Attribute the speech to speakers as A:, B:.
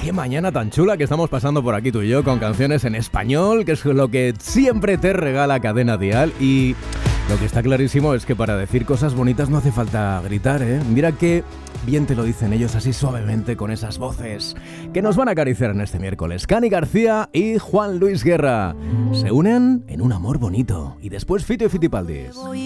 A: Qué mañana tan chula que estamos pasando por aquí tú y yo, con canciones en español, que es lo que siempre te regala Cadena Dial. Y lo que está clarísimo es que para decir cosas bonitas no hace falta gritar, ¿eh? Mira que bien te lo dicen ellos así suavemente, con esas voces que nos van a acariciar en este miércoles. Cani García y Juan Luis Guerra se unen en un amor bonito. Y después Fito y Fitipaldis.